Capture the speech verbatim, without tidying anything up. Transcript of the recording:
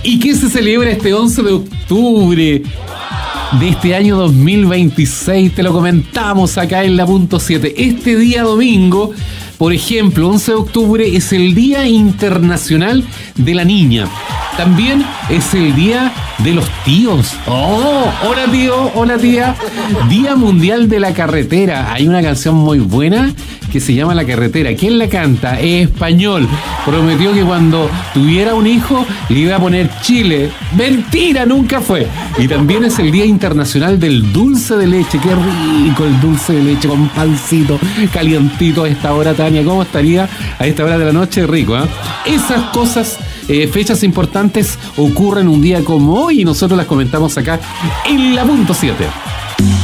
¿Y qué se celebra este once de octubre de este año dos mil veintiséis? Te lo comentamos acá en la punto siete. Este día domingo, por ejemplo, once de octubre es el Día Internacional de la Niña. También es el Día de los Tíos. ¡Oh! Hola tío, hola tía. Día Mundial de la Carretera. Hay una canción muy buena que se llama La Carretera. ¿Quién la canta? Es español. Prometió que cuando tuviera un hijo le iba a poner Chile. Mentira, nunca fue. Y también es el Día Internacional del Dulce de Leche. Qué rico el dulce de leche con pancito calientito a esta hora, Tania. ¿Cómo estaría a esta hora de la noche? Rico, ¿eh? Esas cosas, eh, fechas importantes ocurren un día como hoy y nosotros las comentamos acá en la punto siete.